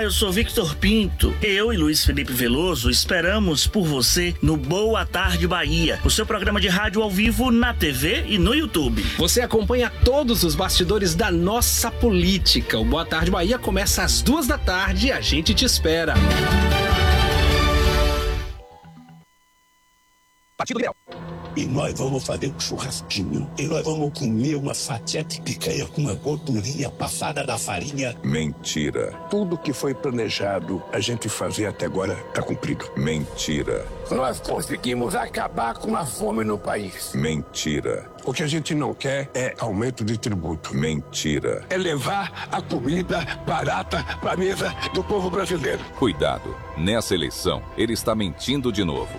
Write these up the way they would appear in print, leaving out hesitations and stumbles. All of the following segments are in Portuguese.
eu sou Victor Pinto. Eu e Luiz Felipe Veloso esperamos por você no Boa Tarde Bahia, o seu programa de rádio ao vivo na TV e no YouTube. Você acompanha todos os bastidores da nossa política. O Boa Tarde Bahia começa às 14h e a gente te espera. Partido Liberal. E nós vamos fazer um churrasquinho. E nós vamos comer uma fatia de picanha com uma gordurinha passada da farinha. Mentira. Tudo que foi planejado a gente fazer até agora está cumprido. Mentira. Nós conseguimos acabar com a fome no país. Mentira. O que a gente não quer é aumento de tributo. Mentira. É levar a comida barata para a mesa do povo brasileiro. Cuidado. Nessa eleição, ele está mentindo de novo.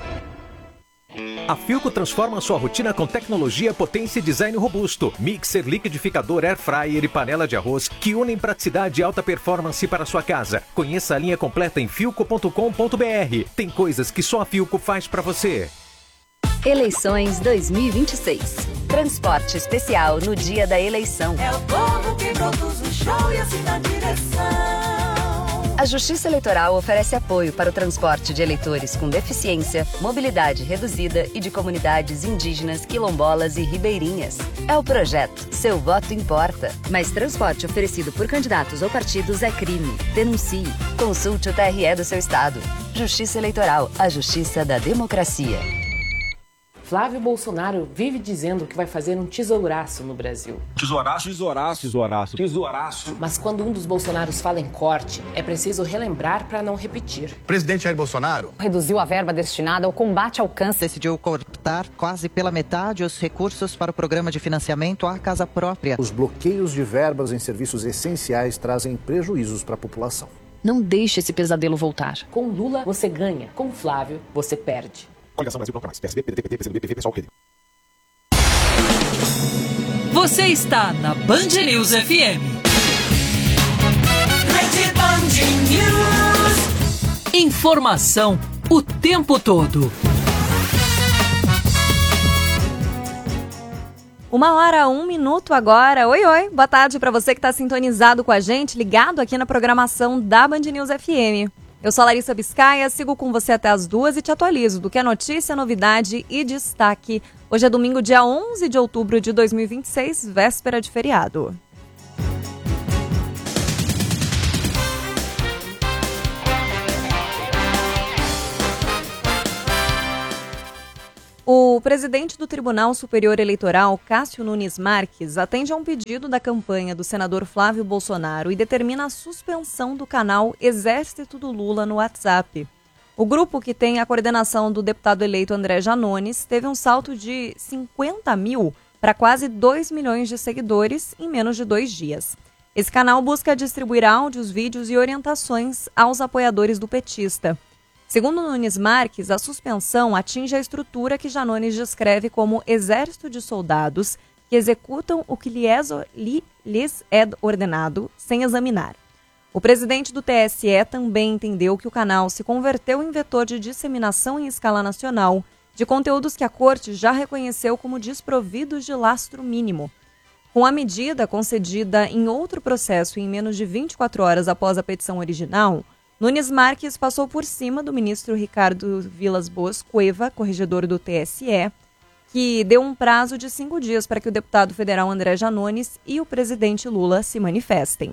A Philco transforma sua rotina com tecnologia, potência e design robusto. Mixer, liquidificador, air fryer e panela de arroz que unem praticidade e alta performance para sua casa. Conheça a linha completa em philco.com.br. Tem coisas que só a Philco faz para você. Eleições 2026. Transporte especial no dia da eleição. É o povo que produz o show e assina a direção. A Justiça Eleitoral oferece apoio para o transporte de eleitores com deficiência, mobilidade reduzida e de comunidades indígenas, quilombolas e ribeirinhas. É o projeto Seu Voto Importa. Mas transporte oferecido por candidatos ou partidos é crime. Denuncie. Consulte o TRE do seu estado. Justiça Eleitoral, a justiça da democracia. Flávio Bolsonaro vive dizendo que vai fazer um tesouraço no Brasil. Tesouraço, tesouraço, tesouraço, tesouraço. Mas quando um dos Bolsonaros fala em corte, é preciso relembrar para não repetir. Presidente Jair Bolsonaro reduziu a verba destinada ao combate ao câncer. Decidiu cortar quase pela metade os recursos para o programa de financiamento à casa própria. Os bloqueios de verbas em serviços essenciais trazem prejuízos para a população. Não deixe esse pesadelo voltar. Com Lula, você ganha. Com Flávio, você perde. Coligação Brasil Proclamais. PSB, PDT, PT, PCdoB, PV, PSOL, PT. Você está na Band News FM. Rede Band News. Informação o tempo todo. 1h01 agora. Oi, oi. Boa tarde para você que está sintonizado com a gente, ligado aqui na programação da Band News FM. Eu sou a Larissa Biscaia, sigo com você até as 2 e te atualizo do que é notícia, novidade e destaque. Hoje é domingo, dia 11 de outubro de 2026, véspera de feriado. O presidente do Tribunal Superior Eleitoral, Cássio Nunes Marques, atende a um pedido da campanha do senador Flávio Bolsonaro e determina a suspensão do canal Exército do Lula no WhatsApp. O grupo, que tem a coordenação do deputado eleito André Janones, teve um salto de 50 mil para quase 2 milhões de seguidores em menos de 2 dias. Esse canal busca distribuir áudios, vídeos e orientações aos apoiadores do petista. Segundo Nunes Marques, a suspensão atinge a estrutura que Janones descreve como exército de soldados que executam o que lhes é ordenado sem examinar. O presidente do TSE também entendeu que o canal se converteu em vetor de disseminação em escala nacional de conteúdos que a corte já reconheceu como desprovidos de lastro mínimo. Com a medida concedida em outro processo em menos de 24 horas após a petição original, Nunes Marques passou por cima do ministro Ricardo Vilas Boas Cueva, corregedor do TSE, que deu um prazo de 5 dias para que o deputado federal André Janones e o presidente Lula se manifestem.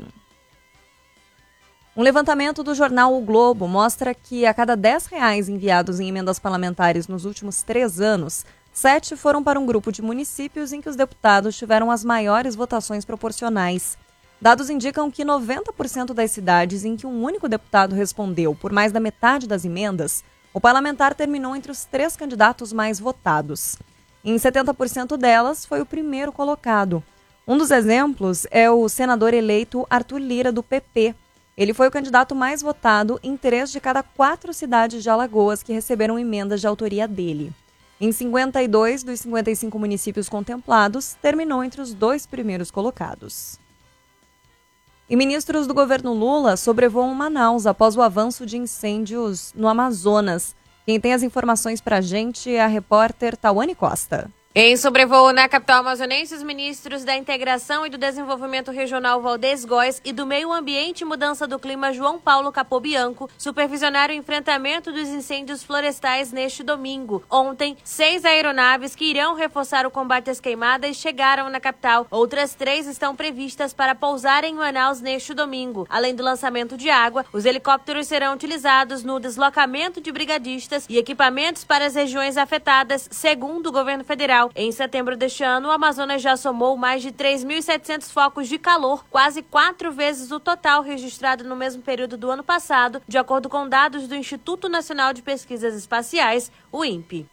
Um levantamento do jornal O Globo mostra que a cada R$10 enviados em emendas parlamentares nos últimos 3 anos, 7 foram para um grupo de municípios em que os deputados tiveram as maiores votações proporcionais. Dados indicam que 90% das cidades em que um único deputado respondeu por mais da metade das emendas, o parlamentar terminou entre os 3 candidatos mais votados. Em 70% delas, foi o primeiro colocado. Um dos exemplos é o senador eleito Arthur Lira, do PP. Ele foi o candidato mais votado em 3 de cada 4 cidades de Alagoas que receberam emendas de autoria dele. Em 52 dos 55 municípios contemplados, terminou entre os 2 primeiros colocados. E ministros do governo Lula sobrevoam Manaus após o avanço de incêndios no Amazonas. Quem tem as informações para a gente é a repórter Tawane Costa. Em sobrevoo na capital amazonense, os ministros da Integração e do Desenvolvimento Regional Valdez Góes e do Meio Ambiente e Mudança do Clima João Paulo Capobianco supervisionaram o enfrentamento dos incêndios florestais neste domingo. Ontem, 6 aeronaves que irão reforçar o combate às queimadas chegaram na capital. Outras 3 estão previstas para pousar em Manaus neste domingo. Além do lançamento de água, os helicópteros serão utilizados no deslocamento de brigadistas e equipamentos para as regiões afetadas, segundo o governo federal. Em setembro deste ano, o Amazonas já somou mais de 3.700 focos de calor, quase 4 vezes o total registrado no mesmo período do ano passado, de acordo com dados do Instituto Nacional de Pesquisas Espaciais, o INPE.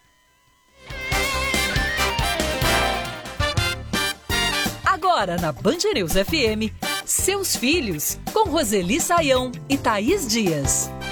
Agora na Band News FM, Seus Filhos, com Roseli Saião e Thaís Dias.